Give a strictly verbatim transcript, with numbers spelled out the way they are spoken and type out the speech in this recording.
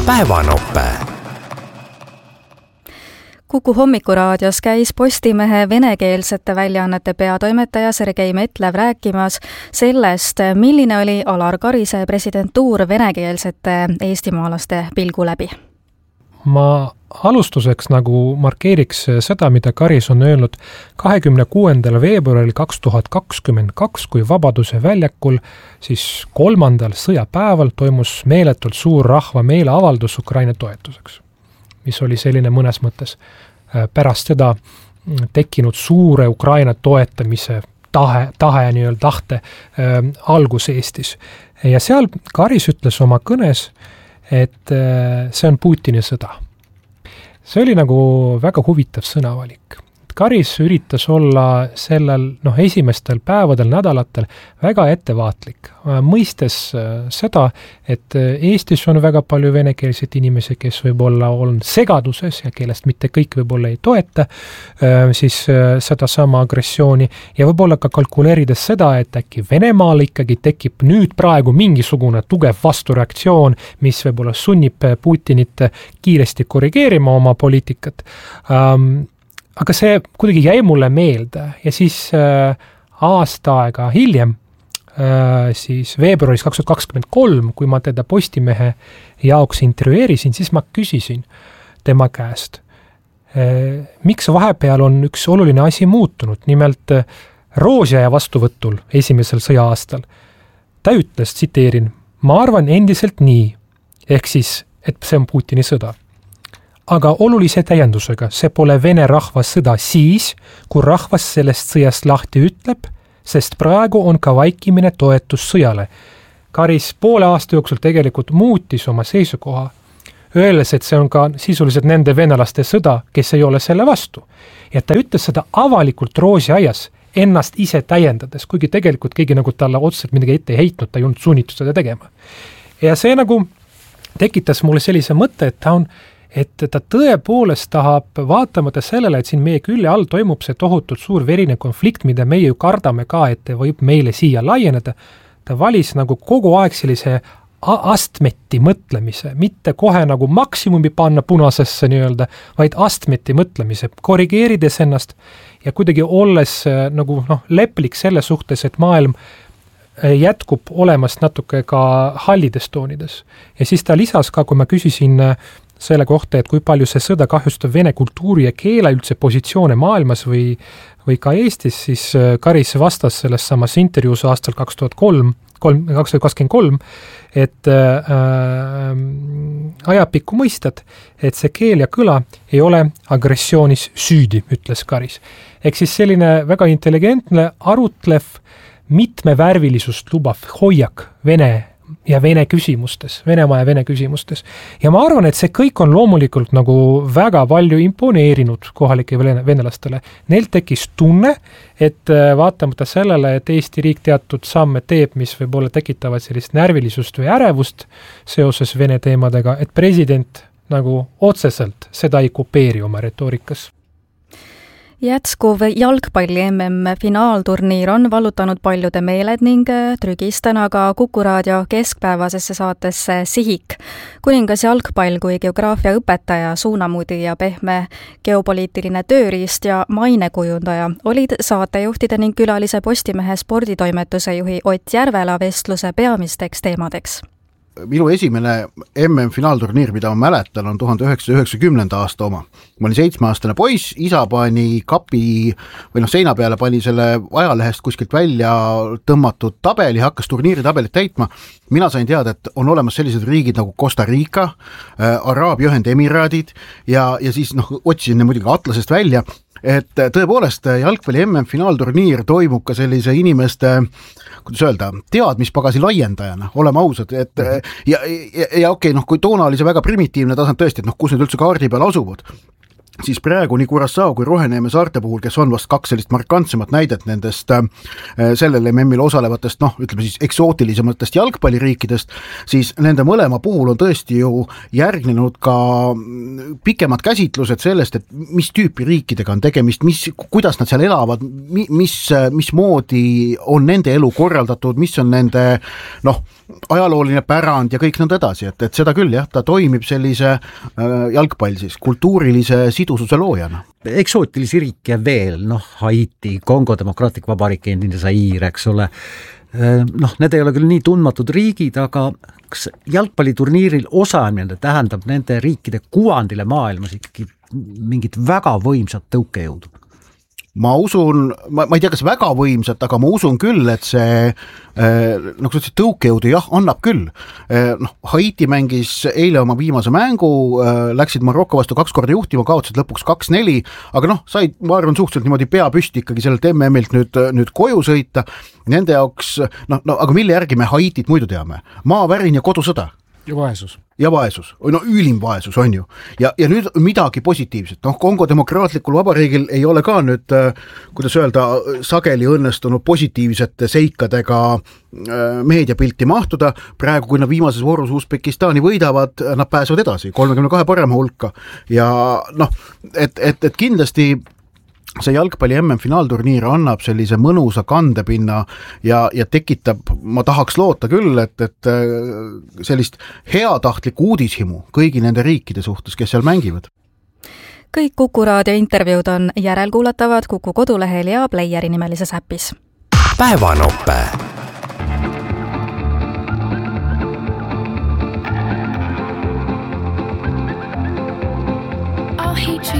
päevanope. Kuku hommikuraadios käis Postimehe venekeelsete väljaannete peatoimetaja Sergei Metlev rääkimas sellest, milline oli Alar Karise presidentuur venekeelsete eestimaalaste pilgu läbi. Ma alustuseks nagu markeeriks seda, mida Karis on öelnud kahekümne kuuendal veebruaril kaks tuhat kakskümmend kaks, kui Vabaduse väljakul siis kolmandal sõjapäeval toimus meeletult suur rahva meeleavaldus Ukraina toetuseks, mis oli selline mõnes mõttes pärast seda tekkinud suure Ukraina toetamise tahe, tahe nii-öelda tahte äh, algus Eestis. Ja seal Karis ütles oma kõnes, et äh, see on Putini sõda. See oli nagu väga huvitav sõnavalik. Karis üritas olla sellel noh, esimestel päevadel, nädalatel väga ettevaatlik, mõistes seda, et Eestis on väga palju venekeelseid inimesi, kes võib-olla on segaduses ja kellest mitte kõik võib-olla ei toeta siis seda sama agressiooni ja võib-olla ka kalkuleerides seda, et äkki Venemaal ikkagi tekib nüüd praegu mingisugune tugev vastureaktsioon, mis võib-olla sunnib Putinit kiiresti korrigeerima oma poliitikat. Um, Aga see kuidagi jäi mulle meelde ja siis äh, aasta aega hiljem, äh, siis veebruaris kaks tuhat kakskümmend kolm, kui ma teda Postimehe jaoks intervjueerisin, siis ma küsisin tema käest, äh, miks vahepeal on üks oluline asi muutunud, nimelt äh, Roosjaja vastuvõtul esimesel sõja-aastal. Ta ütles, tsiteerin, ma arvan endiselt nii, ehk siis, et see on Putini sõda. Aga olulise täiendusega, see pole Vene rahva sõda siis, kui rahvas sellest sõjast lahti ütleb, sest praegu on ka vaikimine toetus sõjale. Karis poole aasta jooksul tegelikult muutis oma seisukoha, öeldes, et see on ka sisuliselt nende venelaste sõda, kes ei ole selle vastu. Ja ta ütles seda avalikult Roosjaias, ennast ise täiendades, kuigi tegelikult keegi nagu talle otseselt midagi ette ei heitnud, ta ei olnud sunnitud seda tegema. Ja see nagu tekitas mulle sellise mõtte, et ta on et ta tõepoolest tahab vaatamata sellele, et siin meie külje all toimub see tohutult suur verine konflikt, mida meie ju kardame ka, et võib meile siia laieneda, ta valis nagu kogu aeg sellise astmeti mõtlemise, mitte kohe nagu maksimumi panna punasesse nii-öelda, vaid astmeti mõtlemise, korrigeerides ennast ja kuidagi olles nagu noh, leplik selle suhtes, et maailm jätkub olemast natuke ka hallides toonides. Ja siis ta lisas ka, kui ma küsisin selle kohta, et kui palju see sõda kahjustab vene kultuuri ja keele üldse positsioone maailmas või, või ka Eestis, siis Karis vastas selles samas intervjuus aastal kaks tuhat kolm, kaks tuhat kakskümmend kolm, et äh, ajapikku mõistad, et see keel ja kõla ei ole agressioonis süüdi, ütles Karis. Ehk siis selline väga intelligentne, arutlev, mitmevärvilisust lubav hoiak vene ja vene küsimustes, Venemaa ja vene küsimustes. Ja ma arvan, et see kõik on loomulikult nagu väga palju imponeerinud kohalike venelastele. Neil tekkis tunne, et vaatamata sellele, et Eesti riik teatud samme teeb, mis võib-olla tekitavad sellist närvilisust või ärevust seoses vene teemadega, et president nagu otseselt seda ei kopeeri oma retoorikas. Jätskuv jalgpalli M M finaalturniir on vallutanud paljude meeled ning trügis täna ka Kuku raadio keskpäevasesse saatesse Sihik. Kuningas jalgpall kui geograafia õpetaja, suunamudi ja pehme geopoliitiline tööriist ja mainekujundaja olid saatejuhtide ning külalise Postimehe sporditoimetuse juhi Ott Järvela vestluse peamisteks teemadeks. Minu esimene M M finaalturniir, mida ma mäletan, on tuhande üheksasaja üheksakümnenda aasta oma. Ma olin seitsmeaastane poiss, isa pani kapi või noh, seina peale pani selle ajalehest kuskilt välja tõmmatud tabeli, hakkas turniiri tabelit täitma. Mina sain teada, et on olemas sellised riigid nagu Costa Rica, Araabia Ühendemiraadid ja, ja siis noh, otsisin ne muidugi atlasest välja, et tõepoolest jalgpalli M M finaalturniir toimub ka sellise inimeste, kuidas öelda, teadmispagasi laiendajana, oleme ausad, et ja, ja, ja okei, noh, kui toona oli see väga primitiivne tasand tõesti, et noh, kus need üldse kaardi peal asuvad. siis praegu nii Curaçao kui Roheneeme saarte puhul, kes on vast kaks sellist markantsemat näidet nendest äh, sellel M M-il osalevatest, noh, ütleme siis eksootilisematest jalgpalliriikidest, siis nende mõlema puhul on tõesti ju järgnenud ka pikemad käsitlused sellest, et mis tüüpi riikidega on tegemist, mis, kuidas nad seal elavad, mis, mismoodi on nende elu korraldatud, mis on nende noh, ajalooline pärand ja kõik nõnda edasi, et, et seda küll jah, ta toimib sellise äh, jalgpall siis, kultuurilise sidususe loojana. Eksootilisi riike veel, noh, Haiti, Kongo Demokraatlik Vabariik, endine Zaire, eks ole, noh, need ei ole küll nii tundmatud riigid, aga kas jalgpalliturniiril osalemine tähendab nende riikide kuvandile maailmas ikkagi mingit väga võimsat tõukejõudu? Ma usun, ma, ma ei tea, kas väga võimsat, aga ma usun küll, et see nagu see tõukejõudu jah, annab küll. Noh, Haiti mängis eile oma viimase mängu, läksid Marokko vastu kaks korda juhtima, kaotasid lõpuks kaks neli, aga noh, said, ma arvan, suhteliselt niimoodi pea püsti ikkagi sellelt M M-ilt nüüd, nüüd koju sõita. Nende jaoks, noh, no, aga mille järgi me Haitit muidu teame? Maavärin ja kodusõda. Ja vaesus. Ja vaesus, no ülim vaesus on ju. Ja, ja nüüd midagi positiivset, noh, Kongo Demokraatlikul Vabariigil ei ole ka nüüd, kuidas öelda, sageli õnnestunud positiivsete seikadega meediapilti mahtuda, praegu kui nad viimases voorus Usbekistani võidavad, nad pääsevad edasi, kolmekümne kahe parema hulka ja noh, et, et, et kindlasti see jalgpalli M M-finaalturniir annab sellise mõnusa kandepinna ja, ja tekitab, ma tahaks loota küll, et, et sellist heatahtlikku uudishimu kõigi nende riikide suhtes, kes seal mängivad. Kõik Kuku raadio intervjuud on järelkuulatavad Kuku kodulehel ja Playeri nimelises äpis. Päevanope.